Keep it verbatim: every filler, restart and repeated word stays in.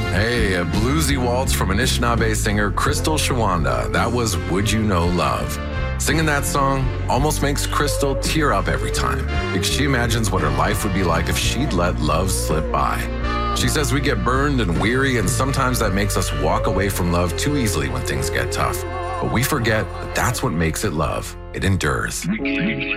Hey, a bluesy waltz from Anishinaabe singer Crystal Shawanda. That was Would You Know Love. Singing that song almost makes Crystal tear up every time because she imagines what her life would be like if she'd let love slip by. She says we get burned and weary, and sometimes that makes us walk away from love too easily when things get tough. But we forget that that's what makes it love. It endures.